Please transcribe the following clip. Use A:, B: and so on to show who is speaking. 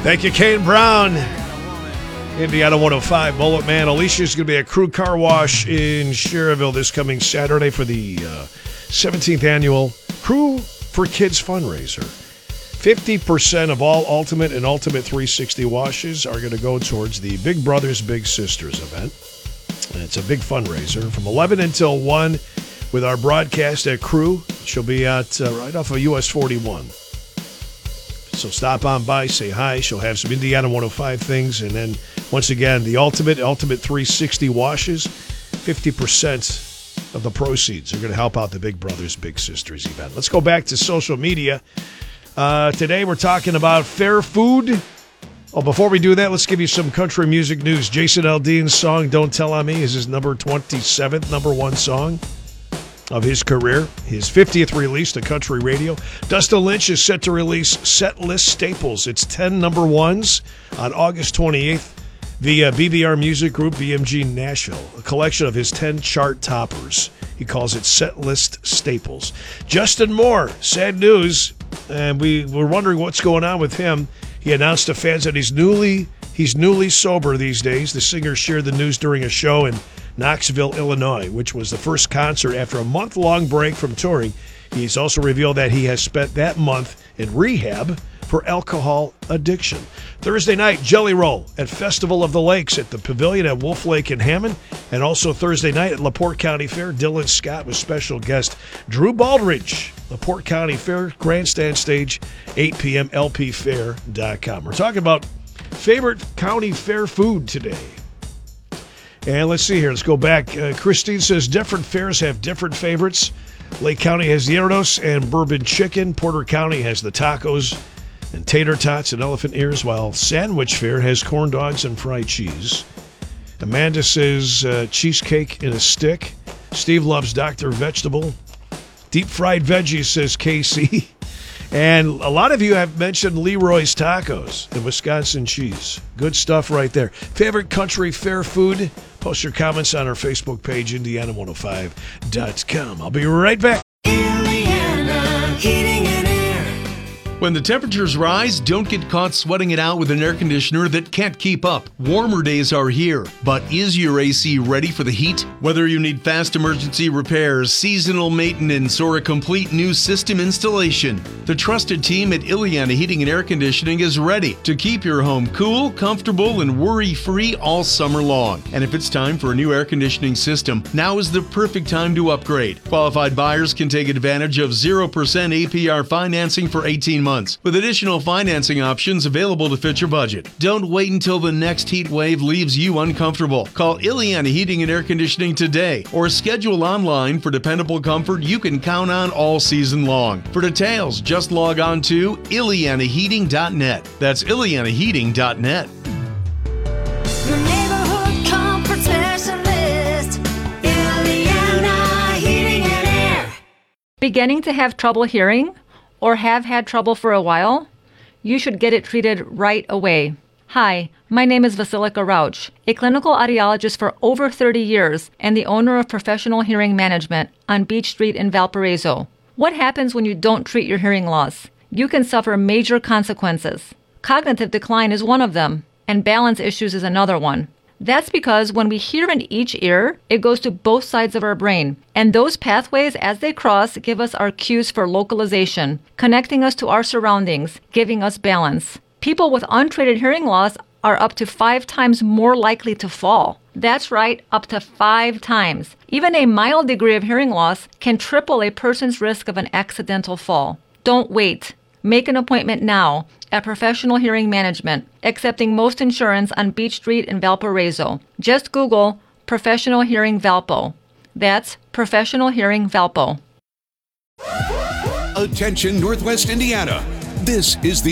A: Thank you, Kane Brown. Indiana 105, Bullet Man. Alicia's going to be at Crew Car Wash in Schererville this coming Saturday for the 17th annual Crew for Kids fundraiser. 50% of all Ultimate and Ultimate 360 washes are going to go towards the Big Brothers Big Sisters event. And it's a big fundraiser from 11 until 1 with our broadcast at Crew. She'll be at right off of US 41. So stop on by, say hi. She'll have some Indiana 105 things. And then, once again, the Ultimate 360 washes, 50% of the proceeds are going to help out the Big Brothers Big Sisters event. Let's go back to social media. Today we're talking about fair food. Oh, before we do that, let's give you some country music news. Jason Aldean's song Don't Tell On Me is his number 27th number one song of his career. His 50th release to country radio. Dustin Lynch is set to release Set List Staples. It's 10 number ones on August 28th via BBR Music Group, BMG Nashville, a collection of his 10 chart toppers. He calls it Set List Staples. Justin Moore, sad news, and we were wondering what's going on with him. He announced to fans that he's newly sober these days. The singer shared the news during a show in Knoxville, Illinois, which was the first concert after a month-long break from touring. He's also revealed that he has spent that month in rehab for alcohol addiction. Thursday night, Jelly Roll at Festival of the Lakes at the Pavilion at Wolf Lake in Hammond. And also Thursday night at LaPorte County Fair, Dylan Scott with special guest Drew Baldridge. LaPorte County Fair, Grandstand Stage, 8 p.m., lpfair.com. We're talking about favorite county fair food today. And let's see here. Let's go back. Christine says different fairs have different favorites. Lake County has the Erdos and bourbon chicken. Porter County has the tacos and tater tots and elephant ears, while Sandwich Fair has corn dogs and fried cheese. Amanda says cheesecake in a stick. Steve loves Dr. Vegetable. Deep fried veggies, says KC. And a lot of you have mentioned Leroy's Tacos, the Wisconsin cheese. Good stuff right there. Favorite country fair food? Post your comments on our Facebook page, Indiana105.com. I'll be right back.
B: Indiana Heating and Air.
C: When the temperatures rise, don't get caught sweating it out with an air conditioner that can't keep up. Warmer days are here, but is your AC ready for the heat? Whether you need fast emergency repairs, seasonal maintenance, or a complete new system installation, the trusted team at Iliana Heating and Air Conditioning is ready to keep your home cool, comfortable, and worry-free all summer long. And if it's time for a new air conditioning system, now is the perfect time to upgrade. Qualified buyers can take advantage of 0% APR financing for 18 months. With additional financing options available to fit your budget. Don't wait until the next heat wave leaves you uncomfortable. Call Iliana Heating and Air Conditioning today or schedule online for dependable comfort you can count on all season long. For details, just log on to IlianaHeating.net. That's IlianaHeating.net.
B: Your neighborhood comfort specialist, Iliana Heating and Air.
D: Beginning to have trouble hearing? Or have had trouble for a while? You should get it treated right away. Hi, my name is Vasilika Rauch, a clinical audiologist for over 30 years and the owner of Professional Hearing Management on Beach Street in Valparaiso. What happens when you don't treat your hearing loss? You can suffer major consequences. Cognitive decline is one of them, and balance issues is another one. That's because when we hear in each ear, it goes to both sides of our brain. And those pathways, as they cross, give us our cues for localization, connecting us to our surroundings, giving us balance. People with untreated hearing loss are up to 5 times more likely to fall. That's right, up to 5 times. Even a mild degree of hearing loss can triple a person's risk of an accidental fall. Don't wait. Make an appointment now at Professional Hearing Management, accepting most insurance on Beach Street in Valparaiso. Just Google Professional Hearing Valpo. That's Professional Hearing Valpo.
E: Attention, Northwest Indiana. This is the